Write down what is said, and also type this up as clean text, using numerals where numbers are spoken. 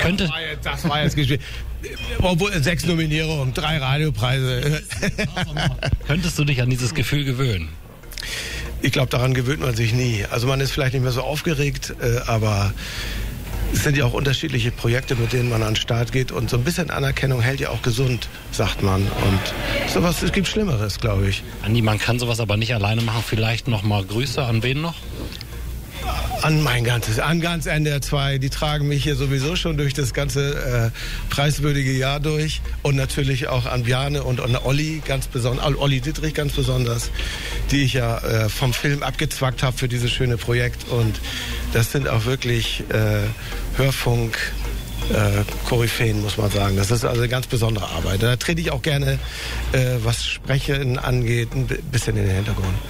Das war jetzt gespielt. Obwohl 6 Nominierungen, 3 Radiopreise. Könntest du dich an dieses Gefühl gewöhnen? Ich glaube, daran gewöhnt man sich nie. Also man ist vielleicht nicht mehr so aufgeregt, aber es sind ja auch unterschiedliche Projekte, mit denen man an den Start geht. Und so ein bisschen Anerkennung hält ja auch gesund, sagt man. Und sowas, es gibt Schlimmeres, glaube ich. Andi, man kann sowas aber nicht alleine machen. Vielleicht noch mal Grüße an wen noch? An ganz NDR 2. Die tragen mich hier sowieso schon durch das ganze preiswürdige Jahr durch. Und natürlich auch an Bjarne und an Olli, Olli Dittrich ganz besonders, die ich ja vom Film abgezwackt habe für dieses schöne Projekt. Und das sind auch wirklich Hörfunk Koryphäen, muss man sagen. Das ist also eine ganz besondere Arbeit. Da trete ich auch gerne, was Sprechen angeht, ein bisschen in den Hintergrund.